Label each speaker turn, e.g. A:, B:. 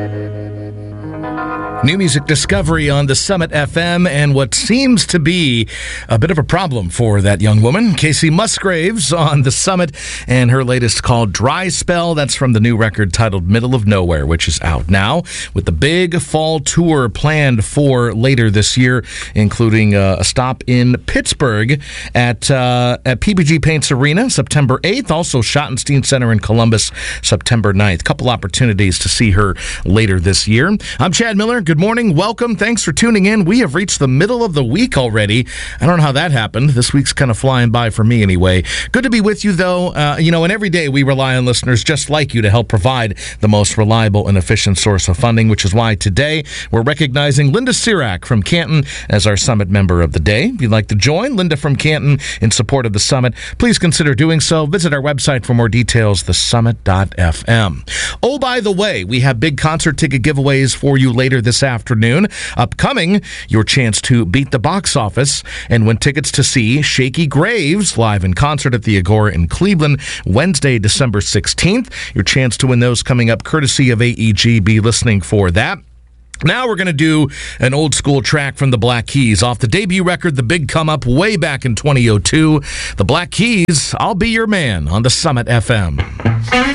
A: New music discovery on the Summit FM, and what seems to be a bit of a problem for that young woman, Casey Musgraves, on the Summit, and her latest called Dry Spell. That's from the new record titled Middle of Nowhere, which is out now, with the big fall tour planned for later this year, including a stop in Pittsburgh at PPG Paints Arena, September 8th. Also, Schottenstein Center in Columbus, September 9th. Couple opportunities to see her later this year. I'm Chad Miller. Good morning. Welcome. Thanks for tuning in. We have reached the middle of the week already. I don't know how that happened. This week's kind of flying by for me anyway. Good to be with you, though. And every day we rely on listeners just like you to help provide the most reliable and efficient source of funding, which is why today we're recognizing Linda Sirac from Canton as our Summit Member of the Day. If you'd like to join Linda from Canton in support of the Summit, please consider doing so. Visit our website for more details, thesummit.fm. Oh, by the way, we have big concert ticket giveaways for you later this afternoon. Upcoming, your chance to beat the box office and win tickets to see Shaky Graves live in concert at the Agora in Cleveland, Wednesday, December 16th. Your chance to win those coming up courtesy of AEG. Be listening for that. Now we're going to do an old school track from the Black Keys off the debut record, The Big Come Up, way back in 2002. The Black Keys, I'll Be Your Man on the Summit FM.